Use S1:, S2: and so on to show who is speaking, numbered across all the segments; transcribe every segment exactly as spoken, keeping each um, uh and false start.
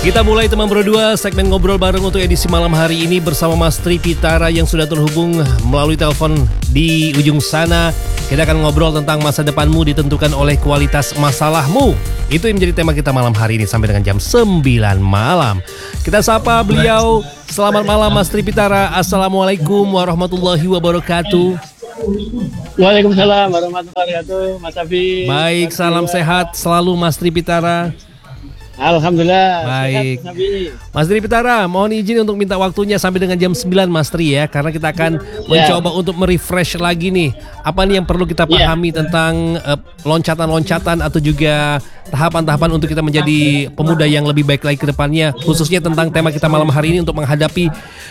S1: Kita mulai teman berdua segmen ngobrol bareng untuk edisi malam hari ini bersama Mas Tri Pitara yang sudah terhubung melalui telepon di ujung sana. Kita akan ngobrol tentang masa depanmu ditentukan oleh kualitas masalahmu. Itu yang menjadi tema kita malam hari ini sampai dengan jam sembilan malam. Kita sapa beliau. Selamat malam Mas Tri Pitara. Assalamualaikum warahmatullahi wabarakatuh.
S2: Waalaikumsalam warahmatullahi wabarakatuh, Mas Abi.
S1: Baik, salam sehat selalu Mas Tri Pitara.
S2: Alhamdulillah.
S1: Baik.
S2: Sehat,
S1: Mas Tri Pitara, mohon izin untuk minta waktunya sampai dengan jam sembilan Mas Tri ya, karena kita akan mencoba untuk merefresh lagi nih. Apa nih yang perlu kita pahami yeah. tentang uh, loncatan-loncatan atau juga tahapan-tahapan untuk kita menjadi pemuda yang lebih baik lagi ke depannya, khususnya tentang tema kita malam hari ini untuk menghadapi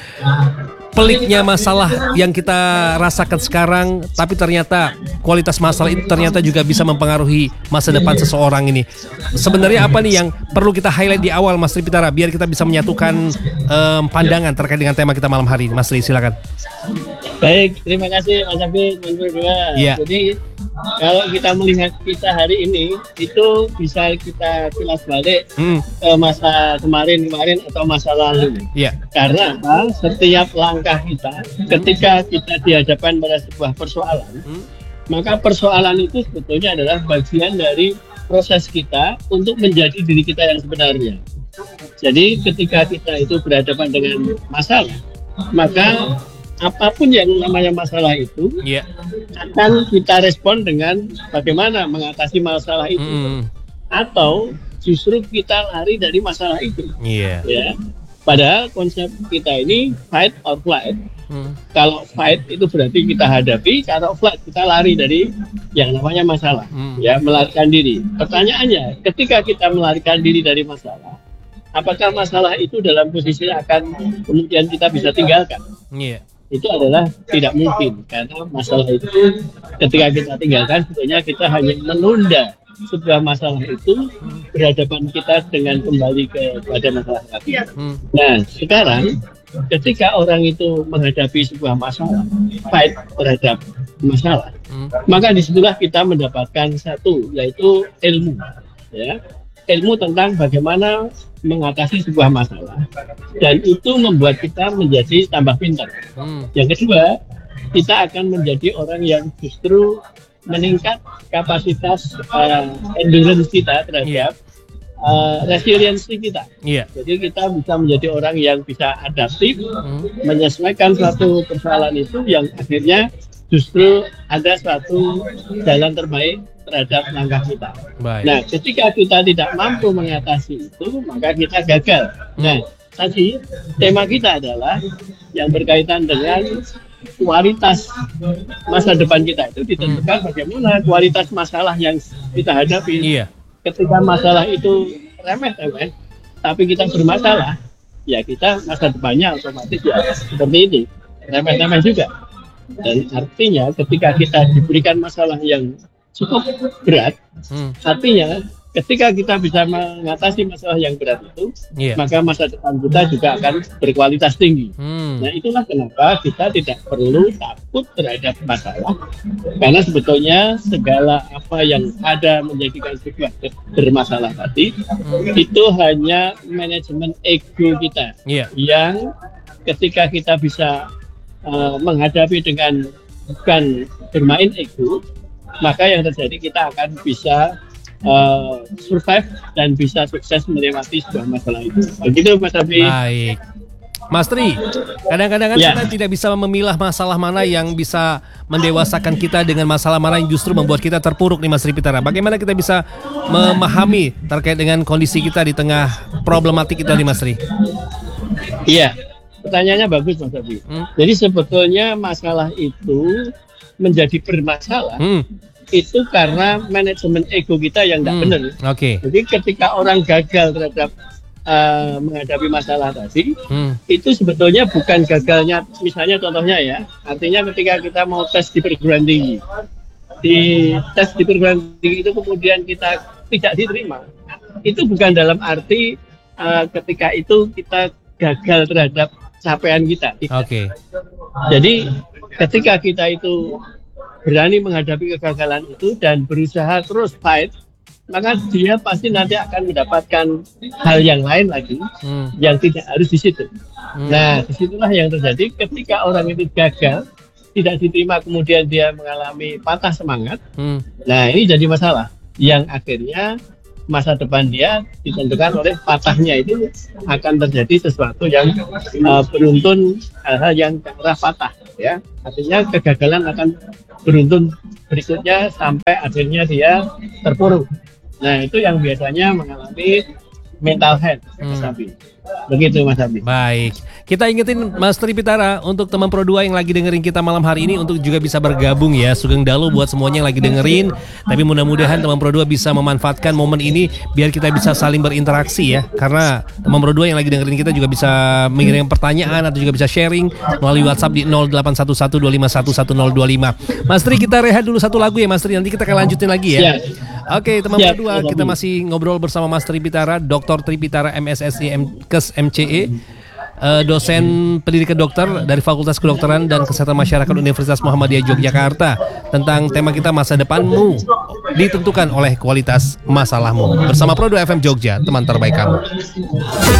S1: peliknya masalah yang kita rasakan sekarang, tapi ternyata kualitas masalah itu ternyata juga bisa mempengaruhi masa depan seseorang ini. Sebenarnya apa nih yang perlu kita highlight di awal Mas Tri Pitara biar kita bisa menyatukan um, pandangan terkait dengan tema kita malam hari ini. Mas Tri, silakan.
S2: Baik, terima kasih Mas Abi.
S1: Ya.
S2: Jadi kalau kita melihat kita hari ini itu bisa kita kilas balik hmm. ke masa kemarin-kemarin atau masa lalu.
S1: Ya.
S2: Karena apa? Setiap langkah kita ketika kita dihadapkan pada sebuah persoalan, hmm. maka persoalan itu sebetulnya adalah bagian dari proses kita untuk menjadi diri kita yang sebenarnya. Jadi ketika kita itu berhadapan dengan masalah, maka apapun yang namanya masalah itu yeah. akan kita respon dengan bagaimana mengatasi masalah itu, mm. atau justru kita lari dari masalah itu.
S1: Yeah.
S2: Ya, padahal konsep kita ini fight or flight. Mm. Kalau fight itu berarti kita hadapi, kalau flight kita lari dari yang namanya masalah. Mm. Ya, melarikan diri. Pertanyaannya, ketika kita melarikan diri dari masalah, apakah masalah itu dalam posisi akan kemudian kita bisa tinggalkan?
S1: Yeah.
S2: Itu adalah tidak mungkin, karena masalah itu ketika kita tinggalkan sebetulnya kita hanya menunda sebuah masalah itu berhadapan kita dengan kembali kepada masalah lagi. Hmm. Nah sekarang ketika orang itu menghadapi sebuah masalah, fight terhadap masalah, hmm. maka disitulah kita mendapatkan satu, yaitu ilmu, ya, ilmu tentang bagaimana mengatasi sebuah masalah, dan itu membuat kita menjadi tambah pintar. Hmm. Yang kedua, kita akan menjadi orang yang justru meningkat kapasitas uh, endurance kita terhadap yeah. uh, resiliensi kita. Yeah. Jadi kita bisa menjadi orang yang bisa adaptif, hmm. menyesuaikan suatu persoalan itu yang akhirnya justru ada suatu jalan terbaik terhadap langkah kita. Baik. Nah, ketika kita tidak mampu mengatasi itu, maka kita gagal. Hmm. Nah, tadi tema kita adalah yang berkaitan dengan kualitas masa depan kita itu ditentukan hmm. bagaimana kualitas masalah yang kita hadapi. Iya. Ketika masalah itu remeh-temeh, tapi kita bermasalah, ya kita masa depannya otomatis ya seperti ini, remeh-temeh juga. Dan artinya ketika kita diberikan masalah yang cukup berat, hmm. artinya ketika kita bisa mengatasi masalah yang berat itu, yeah. maka masa depan kita juga akan berkualitas tinggi. Hmm. Nah itulah kenapa kita tidak perlu takut terhadap masalah, karena sebetulnya segala apa yang ada menjadikan sebuah bermasalah tadi, hmm. itu hanya manajemen ego kita, yeah. yang ketika kita bisa uh, menghadapi dengan bukan bermain ego, maka yang terjadi kita akan bisa uh, survive dan bisa sukses melewati sebuah masalah itu. Begitu Mas Abi.
S1: Baik. Mas Tri, kadang-kadang kan ya. kita tidak bisa memilah masalah mana yang bisa mendewasakan kita dengan masalah mana yang justru membuat kita terpuruk nih Mas Tri Pitara. Bagaimana kita bisa memahami terkait dengan kondisi kita di tengah problematik itu nih Mas Tri?
S2: Iya, pertanyaannya bagus Mas Abi. Hmm? Jadi sebetulnya masalah itu menjadi bermasalah hmm. itu karena manajemen ego kita yang tidak hmm. benar. Oke.
S1: Okay.
S2: Jadi ketika orang gagal terhadap uh, menghadapi masalah tadi, hmm. itu sebetulnya bukan gagalnya, misalnya contohnya ya, artinya ketika kita mau tes di perguruan tinggi, di tes di perguruan tinggi itu kemudian kita tidak diterima, itu bukan dalam arti uh, ketika itu kita gagal terhadap capaian kita. Oke.
S1: Okay.
S2: Jadi ketika kita itu berani menghadapi kegagalan itu dan berusaha terus fight, maka dia pasti nanti akan mendapatkan hal yang lain lagi hmm. yang tidak harus di situ. Hmm. Nah, disitulah yang terjadi ketika orang itu gagal, tidak diterima, kemudian dia mengalami patah semangat. Hmm. Nah, ini jadi masalah yang akhirnya masa depan dia ditentukan oleh patahnya. Itu akan terjadi sesuatu yang uh, beruntun, hal-hal yang arah patah, ya. Artinya kegagalan akan beruntun berikutnya sampai akhirnya dia terpuruk. Nah, itu yang biasanya mengalami mental health, Mas Abi. Begitu, Mas Abi.
S1: Baik, kita ingetin Mas Tripitara untuk teman Pro dua yang lagi dengerin kita malam hari ini untuk juga bisa bergabung ya. Sugeng Dalu buat semuanya yang lagi dengerin. Tapi mudah-mudahan teman Pro dua bisa memanfaatkan momen ini biar kita bisa saling berinteraksi ya. Karena teman Pro dua yang lagi dengerin kita juga bisa mengirim pertanyaan atau juga bisa sharing melalui WhatsApp di nol delapan satu satu dua lima satu satu nol dua lima. Mas Tri, kita rehat dulu satu lagu ya Mas Tri. Nanti kita akan lanjutin lagi ya. Oke, teman Pro dua, kita masih ngobrol bersama Mas Tripitara, Doktor Tripitara M S S I M Kes M C E, uh, dosen pendidikan dokter dari Fakultas Kedokteran dan Kesehatan Masyarakat Universitas Muhammadiyah Yogyakarta, tentang tema kita masa depanmu ditentukan oleh kualitas masalahmu. Bersama Pro dua F M Jogja, teman terbaik kamu.